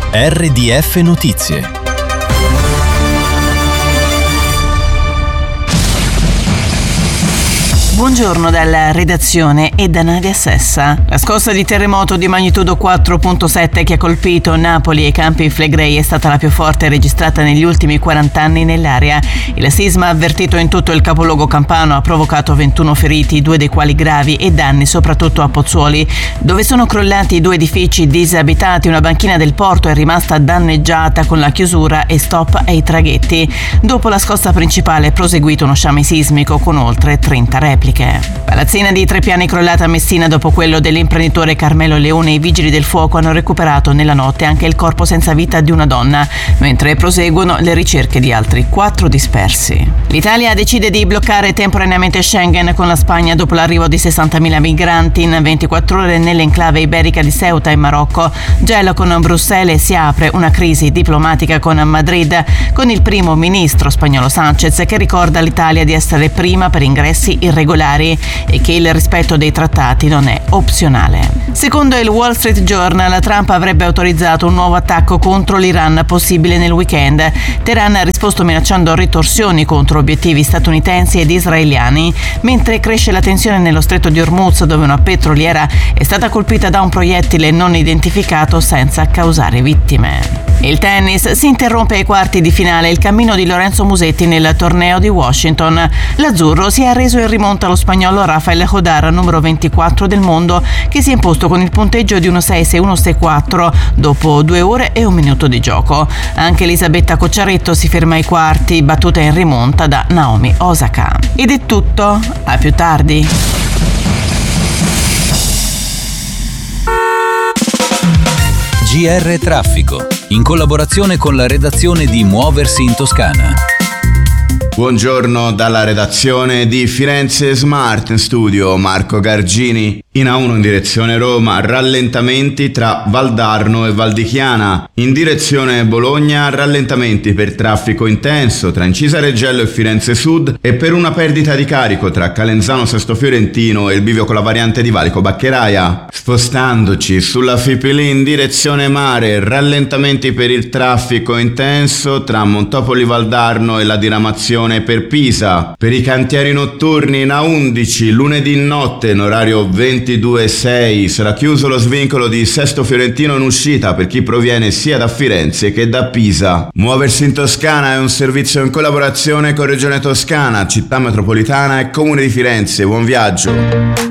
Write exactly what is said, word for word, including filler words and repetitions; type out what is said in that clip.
R D F Notizie. Buongiorno dalla redazione e da Nadia Sessa. La scossa di terremoto di magnitudo quattro virgola sette che ha colpito Napoli e Campi Flegrei è stata la più forte registrata negli ultimi quaranta anni nell'area. Il sisma avvertito in tutto il capoluogo campano ha provocato ventuno feriti, due dei quali gravi, e danni soprattutto a Pozzuoli, dove sono crollati due edifici disabitati. Una banchina del porto è rimasta danneggiata con la chiusura e stop ai traghetti. Dopo la scossa principale è proseguito uno sciame sismico con oltre trenta repliche. Palazzina di tre piani crollata a Messina dopo quello dell'imprenditore Carmelo Leone. I vigili del fuoco hanno recuperato nella notte anche il corpo senza vita di una donna, mentre proseguono le ricerche di altri quattro dispersi. L'Italia decide di bloccare temporaneamente Schengen con la Spagna dopo l'arrivo di sessantamila migranti in ventiquattro ore nell'enclave iberica di Ceuta in Marocco. Gelo con Bruxelles, si apre una crisi diplomatica con Madrid, con il primo ministro spagnolo Sánchez che ricorda all'Italia di essere prima per ingressi irregolari e che il rispetto dei trattati non è opzionale. Secondo il Wall Street Journal, Trump avrebbe autorizzato un nuovo attacco contro l'Iran possibile nel weekend. Teheran ha risposto minacciando ritorsioni contro obiettivi statunitensi ed israeliani, mentre cresce la tensione nello stretto di Hormuz, dove una petroliera è stata colpita da un proiettile non identificato senza causare vittime. Il tennis: si interrompe ai quarti di finale il cammino di Lorenzo Musetti nel torneo di Washington. L'azzurro si è arreso in rimonta allo spagnolo Rafael Nadal, numero ventiquattro del mondo, che si è imposto con il punteggio di uno sei sei uno sei quattro dopo due ore e un minuto di gioco. Anche Elisabetta Cocciaretto si ferma ai quarti, battuta in rimonta da Naomi Osaka. Ed è tutto, a più tardi. G R Traffico, in collaborazione con la redazione di Muoversi in Toscana. Buongiorno dalla redazione di Firenze Smart Studio, Marco Gargini. In A uno in direzione Roma, rallentamenti tra Valdarno e Valdichiana. In direzione Bologna, rallentamenti per traffico intenso tra Incisa Reggello e Firenze Sud e per una perdita di carico tra Calenzano Sesto Fiorentino e il bivio con la variante di Valico Baccheraia. Spostandoci sulla Fipili in direzione mare, rallentamenti per il traffico intenso tra Montopoli Valdarno e la diramazione per Pisa. Per i cantieri notturni in A undici, lunedì notte in orario ventidue e sei sarà chiuso lo svincolo di Sesto Fiorentino in uscita per chi proviene sia da Firenze che da Pisa. Muoversi in Toscana è un servizio in collaborazione con Regione Toscana, Città Metropolitana e Comune di Firenze. Buon viaggio!